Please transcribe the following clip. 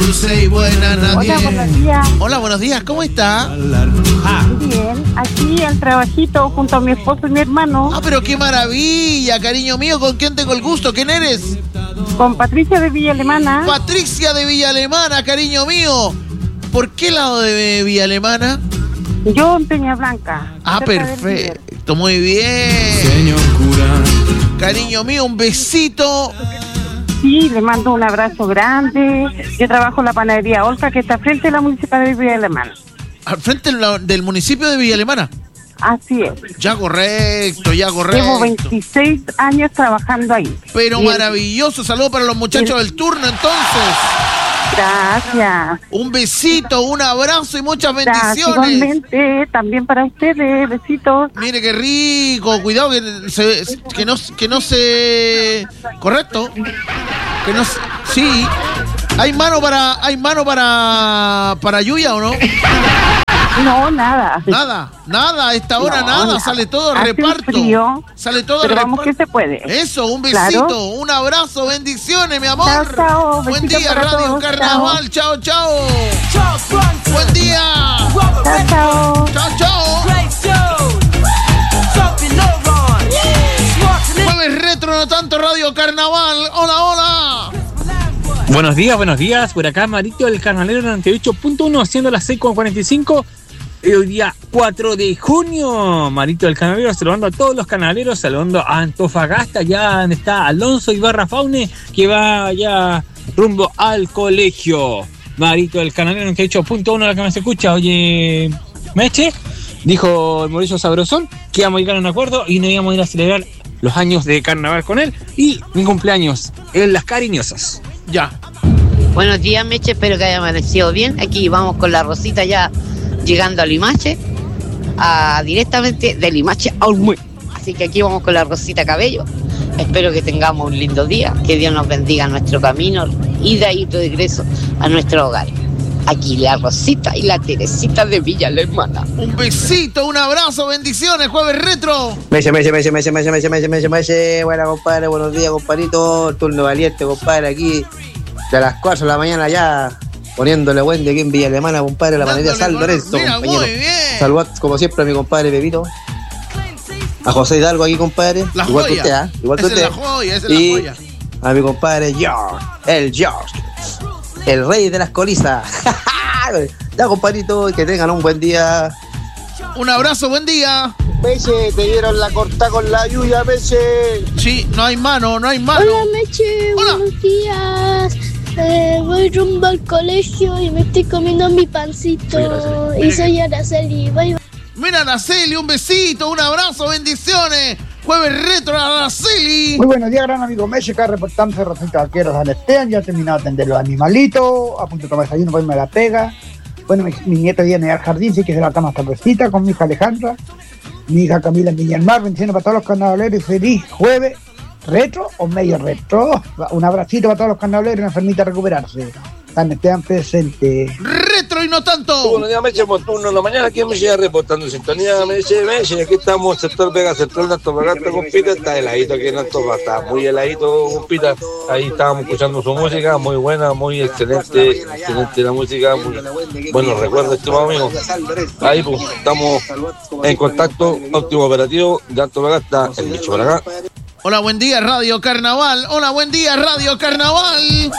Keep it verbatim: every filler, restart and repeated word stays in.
dulce y buena nadie. Hola, buenos días. Hola, buenos días, ¿cómo está? Ah. Bien, aquí el trabajito junto a mi esposo y mi hermano. Ah, pero qué maravilla, cariño mío. ¿Con quién tengo el gusto? ¿Quién eres? Con Patricia de Villa Alemana. Patricia de Villa Alemana, cariño mío. ¿Por qué lado de Villa Alemana? Yo en Peña Blanca. Ah, perfecto, muy bien. Señor cura. Cariño mío, un besito. Sí, le mando un abrazo grande. Yo trabajo en la panadería Olca, que está frente a la municipalidad de Villa Alemana. ¿Al frente del municipio de Villa Alemana? Así es. Ya correcto, ya correcto. Llevo veintiséis años trabajando ahí. Pero maravilloso, saludo para los muchachos del turno entonces. Gracias. Un besito, un abrazo y muchas bendiciones. Igualmente, también para ustedes, besitos. Mire qué rico, cuidado que, se, que, no, que no se... Correcto. Que no se... Sí. ¿Hay mano para hay mano para para Yuya o no? No, nada. Nada, nada, a esta hora no, nada, nada, sale todo hace reparto. Frío, sale todo pero reparto. Vamos que se puede. Eso, un besito, claro. Un abrazo, bendiciones, mi amor. Chao, chao. Buen día, Radio todos, Carnaval. Chao, chao. Chao. Buen día. Chao, chao. Chao, chao. Jueves retro, no tanto Radio Carnaval. Hola, hola. Buenos días, buenos días. Por acá, Marito del Carnalero noventa y ocho punto uno, haciendo las seis con cuarenta y cinco. Hoy día cuatro de junio. Marito del Carnalero saludando a todos los canaleros, saludando a Antofagasta, ya donde está Alonso Ibarra Faune, que va ya rumbo al colegio. Marito del Carnalero noventa y ocho punto uno, la que me se escucha. Oye, Meche, dijo el Mauricio Sabrosón que íbamos a llegar a un acuerdo y no íbamos a ir a celebrar los años de carnaval con él y mi cumpleaños en Las Cariñosas. Ya. Buenos días, Meche, espero que haya amanecido bien. Aquí vamos con la Rosita ya llegando a Limache, a, directamente de Limache a Olmué. Así que aquí vamos con la Rosita Cabello. Espero que tengamos un lindo día, que Dios nos bendiga nuestro camino y de ahí de regreso a nuestro hogar. Aquí la Rosita y la Teresita de Villa Alemana. Un besito, un abrazo, bendiciones, Jueves Retro. Meche, meche, meche, meche, meche, meche, meche, meche, meche. Buena, compadre, buenos días, compadrito. Turno valiente, compadre, aquí de las cuatro de la mañana ya poniéndole buen de aquí en Villa Alemana, compadre, la panadería San Lorenzo, compañero. Muy bien. Saludos, como siempre, a mi compadre Pepito. A José Hidalgo aquí, compadre. La igual joya. que usted, ¿eh? Igual que esa usted. Es la joya, esa es y la joya. A mi compadre George, el George, el rey de las colizas. Ya, compadrito, que tengan un buen día. Un abrazo, buen día. Meche, te dieron la corta con la lluvia, Meche. Sí, no hay mano, no hay mano. Hola, Meche, Hola. buenos días. Eh, voy rumbo al colegio y me estoy comiendo mi pancito. Sí, y soy Araceli. Bye, bye. Mira, Araceli, un besito, un abrazo, bendiciones. Jueves Retro, Araceli. Muy buenos días, gran amigo Meche, acá reportándose Rosita Vaqueros San Esteban. Ya he terminado de atender los animalitos, a punto de tomar desayuno para irme a la pega. Bueno, mi, mi nieto viene al jardín, sí que se la cama hasta Rosita con mi hija Alejandra, mi hija Camila en Viña del Mar, bendiciones para todos los carnavaleros y feliz jueves retro o medio retro. Un abracito para todos los carnavaleros y una enfermita a recuperarse. San Esteban presente. Retro y no tanto. Buenos días, Meche, turno en la mañana aquí en Meche reportando en sintonía. Meche, Meche, aquí estamos, sector Vega Central de Antofagasta, compita. Está heladito aquí en Antofagasta, está muy heladito, compita. Ahí estábamos escuchando su música, muy buena, muy excelente, excelente la música, muy buenos recuerdos, estimado amigo. Ahí pues, estamos en contacto, óptimo operativo de Antofagasta, el bicho por acá. Hola, buen día, Radio Carnaval. Hola, buen día, Radio Carnaval.